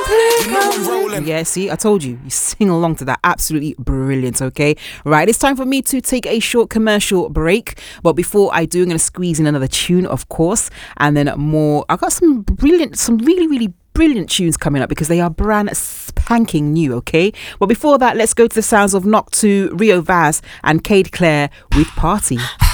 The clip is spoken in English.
Yeah, see, I told you. You sing along to that. Absolutely brilliant, okay? Right, it's time for me to take a short commercial break. But before I do, I'm going to squeeze in another tune, of course. And then more. I got some really brilliant tunes coming up because they are brand spanking new, okay? But before that, let's go to the sounds of Knock 2, Rio Vaz and Cade Clare with Party.